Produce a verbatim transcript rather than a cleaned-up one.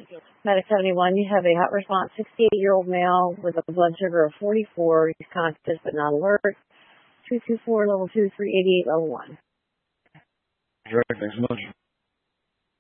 Medic seventy-one, you have a hot response sixty-eight-year-old male with a blood sugar of forty-four. He's conscious but not alert. two two four, level two, three eighty-eight, level one. Direct, thanks so much.